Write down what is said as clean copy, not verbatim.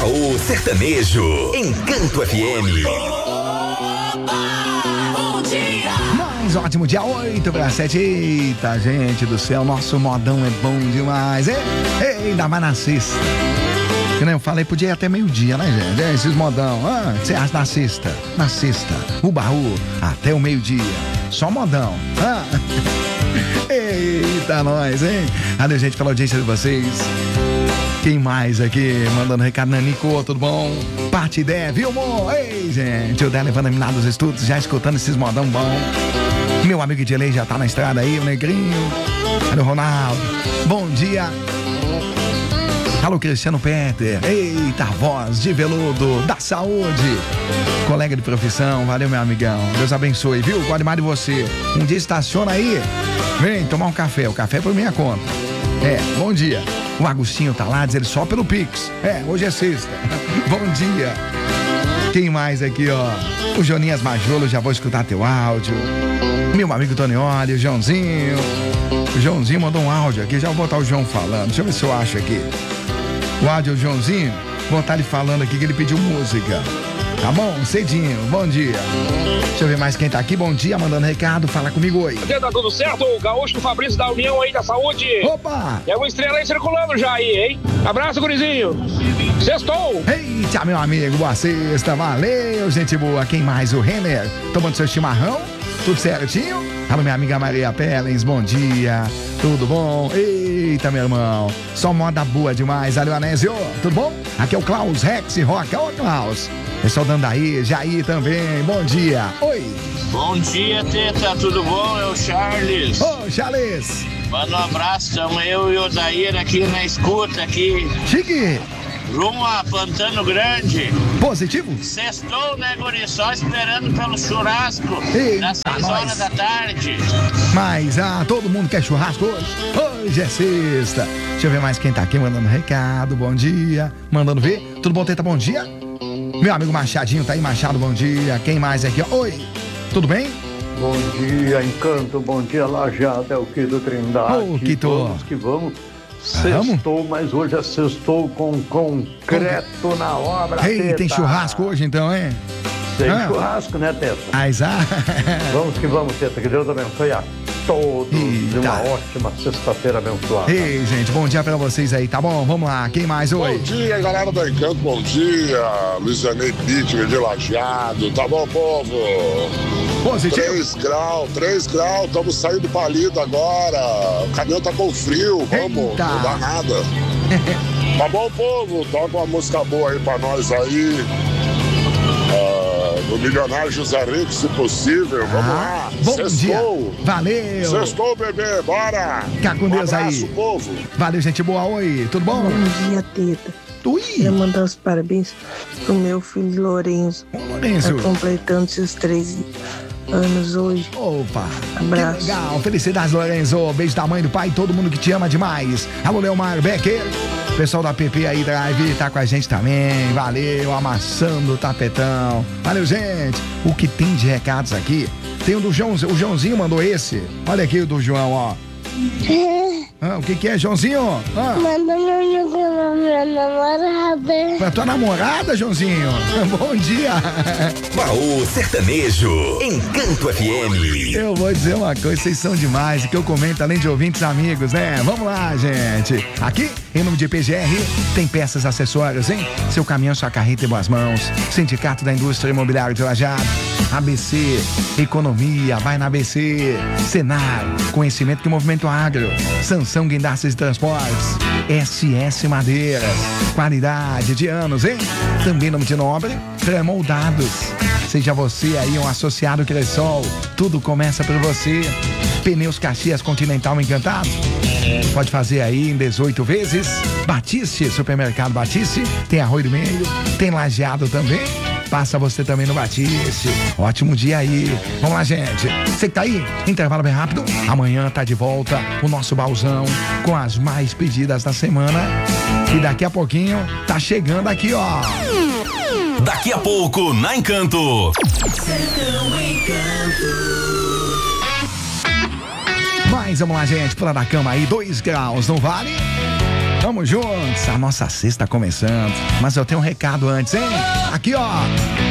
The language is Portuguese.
Baú Sertanejo, Encanto FM. Bom dia! Mais ótimo dia, 8/7. Eita, gente do céu, nosso modão é bom demais, hein? Ainda mais na sexta. Que nem eu falei, podia ir até meio-dia, né, gente? Esses modão. Você acha na sexta? Na sexta, o baú até o meio-dia. Só modão. Eita, nós, hein? Valeu, gente, pela audiência de vocês. Quem mais aqui mandando recado? Nanico, tudo bom? Parte Dé, viu, amor? Ei, gente, o Dé levando a mina dos estudos, já escutando esses modão bom. Meu amigo Edilei já tá na estrada aí, o Negrinho. Olha o Ronaldo. Bom dia. Alô, Cristiano Peter. Eita, voz de veludo da saúde. Colega de profissão, valeu, meu amigão. Deus abençoe, viu? Gosto mais de você. Um dia estaciona aí. Vem tomar um café. O café é por minha conta. Bom dia. O Agostinho tá lá, diz ele só pelo Pix. Hoje é sexta. Bom dia. Quem mais aqui, ó? O Joninhas Majolo, já vou escutar teu áudio. Meu amigo Tonioli, o Joãozinho. O Joãozinho mandou um áudio aqui, já vou botar o João falando. Deixa eu ver se eu acho aqui. O áudio, o Joãozinho, vou botar ele falando aqui que ele pediu música. Tá bom? Cedinho, bom dia. Deixa eu ver mais quem tá aqui. Bom dia, mandando recado, fala comigo, oi. Tá tudo certo? O Gaúcho Fabrício da União aí da Saúde. Opa! E uma estrela aí circulando já aí, hein? Abraço, gurizinho. Sextou! Eita, meu amigo, boa sexta, valeu, gente boa. Quem mais? O Renner, tomando seu chimarrão? Tudo certinho? Alô, minha amiga Maria Pellens, bom dia. Tudo bom? Eita, meu irmão. Só moda boa demais. Alô, Anésio, tudo bom? Aqui é o Klaus Rex Rock. Ô, Klaus. Pessoal dando aí, Jair também. Bom dia. Oi. Bom dia, Teta. Tudo bom? É o Charles. Ô, Charles. Manda um abraço. Estamos eu e o Odair aqui na escuta aqui. Chique. Rumo a Pantano Grande. Positivo? Sextou, né, guri? Só esperando pelo churrasco. Das 6 horas da tarde. Mas, todo mundo quer churrasco hoje? Hoje é sexta. Deixa eu ver mais quem tá aqui mandando recado. Bom dia. Mandando ver. Tudo bom, Teta? Bom dia. Meu amigo Machadinho tá aí, Machado, bom dia. Quem mais aqui? Oi. Tudo bem? Bom dia, Encanto. Bom dia, Lajada. É o Quito Trindade. Ô, Quito. Vamos que vamos. Sextou, mas hoje é sextou com concreto na obra. Ei, Teta. tem churrasco hoje então, hein? Tem churrasco, né, Teta? Vamos que vamos, Teta. Que Deus abençoe a todos. E uma ótima sexta-feira abençoada. Ei, gente, bom dia pra vocês aí, tá bom? Vamos lá, quem mais? Oi. Bom dia, galera do Encanto, bom dia. Luizianei Pittman de Lajeado, tá bom, povo? Positivo. 3 graus, estamos saindo do palito agora. O caminhão tá com frio, vamos, Eita. não dá nada. Tá bom, povo? Toca uma música boa aí pra nós aí. Do Milionário José Rico, se possível, vamos lá. Bom Sextou. dia. Valeu. Sextou, bebê, bora. Fica com Deus abraço, aí. Povo. Valeu, gente boa. Oi, tudo bom? Bom dia, Teta. Queria mandar os parabéns pro meu filho Lourenço. Lourenço. Tá completando seus 13 anos hoje. Opa. Abraço. Que legal. Felicidades, Lourenço. Beijo da mãe, do pai, todo mundo que te ama demais. Alô, Leomar Becker. Pessoal da PP aí, Drive, tá com a gente também. Valeu, amassando o tapetão. Valeu, gente. O que tem de recados aqui? Tem o do João, o Joãozinho mandou esse. Olha aqui o do João, ó. O que é, Joãozinho? Manda minha namorada. Pra tua namorada, Joãozinho? Bom dia. Baú Sertanejo, Encanto FM. Eu vou dizer uma coisa, vocês são demais, e que eu comento além de ouvintes amigos, né? Vamos lá, gente. Aqui, em nome de PGR, tem peças, acessórios, hein? Seu caminhão, sua carreta em boas mãos. Sindicato da Indústria Imobiliária de Lajeado. ABC, Economia, vai na ABC. Senar, conhecimento que movimenta o agro. Sansão Guindastes e Transportes. SS Madeiras, qualidade de anos, hein? Também nome de nobre, pré-moldados. Seja você aí um associado Cressol, tudo começa por você. Pneus Caxias Continental Encantado. Pode fazer aí em 18 vezes. Batiste, Supermercado Batiste, tem Arroio do Meio, tem Lajeado também. Passa você também no Batiste. Ótimo dia aí. Vamos lá, gente. Você que tá aí, intervalo bem rápido. Amanhã tá de volta o nosso bauzão com as mais pedidas da semana. E daqui a pouquinho tá chegando aqui, ó. Daqui a pouco, na Encanto. Sertão Encanto. Mas vamos lá, gente. Pula da cama aí, 2 graus, não vale? Tamo juntos, a nossa sexta começando. Mas eu tenho um recado antes, hein? Aqui, ó.